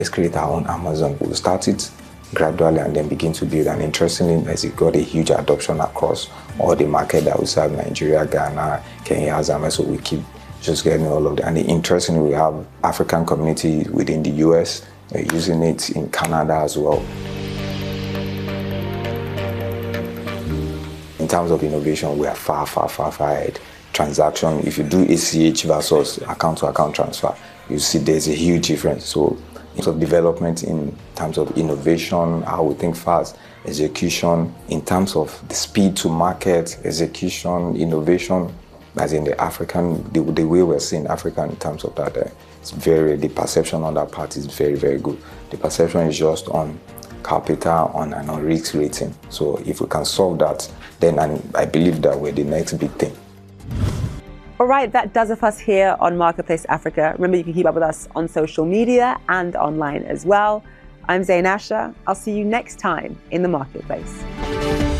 Let's create our own Amazon. We'll start it gradually and then begin to build. And interestingly, as it got a huge adoption across all the market that we serve, Nigeria, Ghana, Kenya, Zambia, so we keep just getting all of that. And interestingly, we have African community within the US using it in Canada as well. In terms of innovation, we are far ahead. Transaction, if you do ACH versus account-to-account transfer, you see there's a huge difference. So in terms of development, in terms of innovation, how we think fast, execution, in terms of the speed to market, execution, innovation, as in the African, the way we're seeing Africa in terms of that, it's the perception on that part is very good. The perception is just on capital, on risk rating. So if we can solve that, then I believe that we're the next big thing. All right, that does it for us here on Marketplace Africa. Remember, you can keep up with us on social media and online as well. I'm Zain Asher. I'll see you next time in the Marketplace.